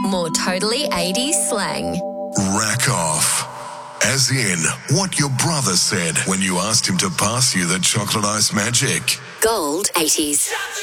more totally 80s slang. Rack off. As in, what your brother said when you asked him to pass you the chocolate ice magic. Gold 80s.